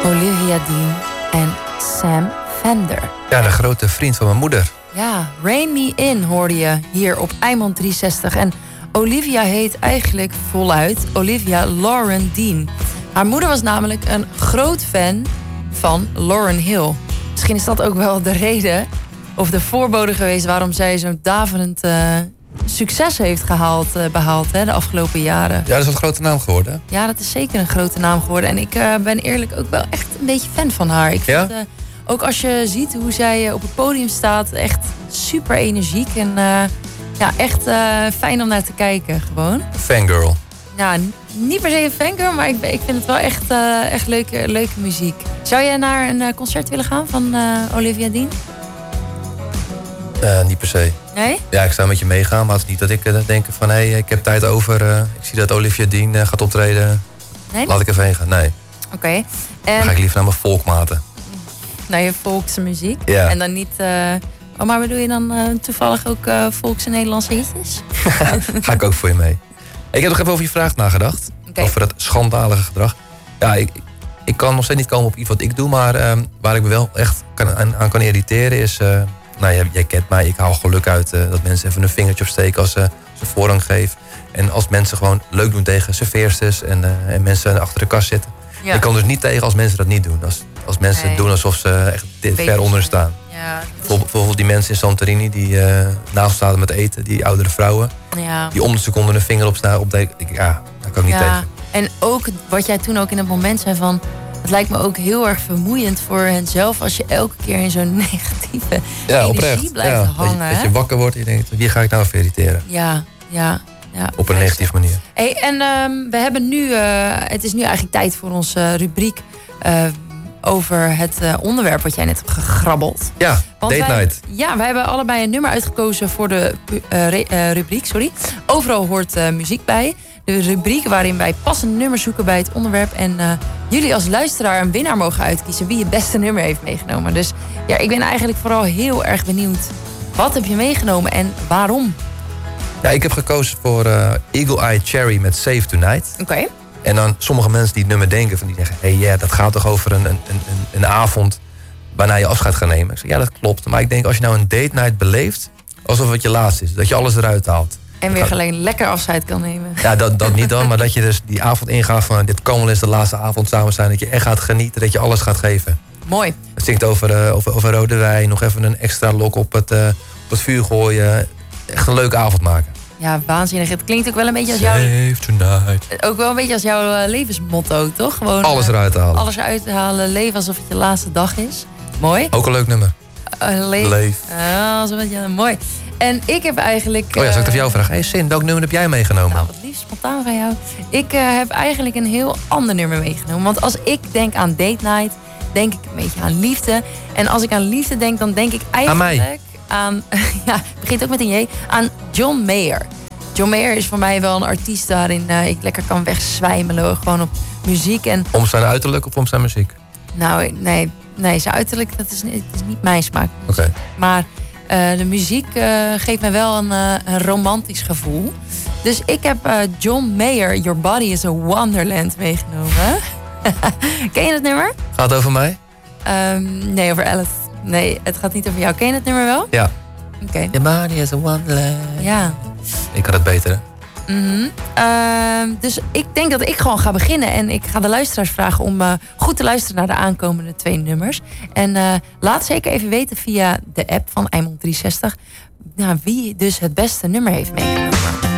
Olivia Dean en Sam Fender. Ja, de grote vriend van mijn moeder. Ja, Rain Me In hoorde je hier op Eimond 360. En Olivia heet eigenlijk voluit Olivia Lauren Dean. Haar moeder was namelijk een groot fan van Lauryn Hill. Misschien is dat ook wel de reden of de voorbode geweest waarom zij zo'n daverend succes heeft behaald de afgelopen jaren. Ja, dat is een grote naam geworden. Hè? Ja, dat is zeker een grote naam geworden. En ik ben eerlijk ook wel echt een beetje fan van haar. Ik vind, ook als je ziet hoe zij op het podium staat, echt super energiek. En echt fijn om naar te kijken gewoon. Fangirl. Ja, niet per se een fangirl, maar ik vind het wel echt leuke muziek. Zou jij naar een concert willen gaan van Olivia Dean? Niet per se. Nee? Ja, ik zou met je meegaan, maar het is niet dat ik denk van ik heb tijd over. Ik zie dat Olivia Dean gaat optreden. Nee? Laat ik even heen gaan. Nee. Oké. Dan ga ik liever naar mijn volkmaten. Naar je volkse muziek? Ja. En dan niet... maar bedoel je dan toevallig ook volkse Nederlandse hitjes? Ga ik ook voor je mee. Ik heb nog even over je vraag nagedacht. Okay. Over het schandalige gedrag. Ja, ik kan nog steeds niet komen op iets wat ik doe, maar waar ik me wel echt aan kan irriteren is... jij kent mij, ik haal geluk uit dat mensen even een vingertje opsteken als ze voorrang geven. En als mensen gewoon leuk doen tegen serveersters en mensen achter de kast zitten. Ja. Ik kan dus niet tegen als mensen dat niet doen. Als mensen doen alsof ze echt ver onder staan. Ja, bijvoorbeeld die mensen in Santorini die naast zaten met eten, die oudere vrouwen. Ja. Die om de seconde een vinger opsteken. Ja, daar kan ik niet tegen. En ook wat jij toen ook in het moment zei van... Het lijkt me ook heel erg vermoeiend voor henzelf... als je elke keer in zo'n negatieve energie blijft hangen. Dat je wakker wordt en je denkt, wie ga ik nou even irriteren? Ja. Op een negatieve manier. Hey, en we hebben nu... het is nu eigenlijk tijd voor onze rubriek... over het onderwerp wat jij net hebt gegrabbeld. Ja, Date Night. Ja, wij hebben allebei een nummer uitgekozen voor de rubriek. Overal hoort muziek bij. De rubriek waarin wij passende nummers zoeken bij het onderwerp. En jullie als luisteraar een winnaar mogen uitkiezen wie het beste nummer heeft meegenomen. Dus ja, ik ben eigenlijk vooral heel erg benieuwd. Wat heb je meegenomen en waarom? Ja, ik heb gekozen voor Eagle Eye Cherry met Save Tonight. Oké. En dan sommige mensen die het nummer denken, van die zeggen... dat gaat toch over een avond waarna je afscheid gaat nemen. Ik zeg, ja, dat klopt. Maar ik denk, als je nou een date night beleeft... alsof het je laatste is, dat je alles eruit haalt. En weer alleen lekker afscheid kan nemen. Ja, dat niet dan, maar dat je dus die avond ingaat van... dit kan wel eens de laatste avond samen zijn. Dat je echt gaat genieten, dat je alles gaat geven. Mooi. Het zingt over rode wijn, nog even een extra lok op het vuur gooien. Echt een leuke avond maken. Ja, waanzinnig. Het klinkt ook wel een beetje als jouw... Save tonight. Ook wel een beetje als jouw levensmotto, toch? Gewoon alles eruit halen. Alles eruit halen, leven alsof het je laatste dag is. Mooi. Ook een leuk nummer. Leef. Mooi. En ik heb eigenlijk... zal ik het voor jou vragen? Hey Sin, welk nummer heb jij meegenomen? Nou, wat lief, spontaan van jou. Ik heb eigenlijk een heel ander nummer meegenomen. Want als ik denk aan date night, denk ik een beetje aan liefde. En als ik aan liefde denk, dan denk ik eigenlijk aan ja, het begint ook met een J, aan John Mayer. John Mayer is voor mij wel een artiest waarin ik lekker kan wegzwijmelen. Gewoon op muziek. En... Om zijn uiterlijk of om zijn muziek? Nou, nee, zijn uiterlijk, dat is niet mijn smaak. Okay. Maar de muziek geeft me wel een romantisch gevoel. Dus ik heb John Mayer, Your Body is a Wonderland meegenomen. Ken je het nummer? Gaat het over mij? Nee, over Alice. Nee, het gaat niet over jou. Ken je het nummer wel? Ja. Oké. Your body is a wonderland. Ja. Ik had het beter, hè? Dus ik denk dat ik gewoon ga beginnen. En ik ga de luisteraars vragen om goed te luisteren naar de aankomende 2 nummers. En laat zeker even weten via de app van Eimond 360... wie dus het beste nummer heeft meegenomen.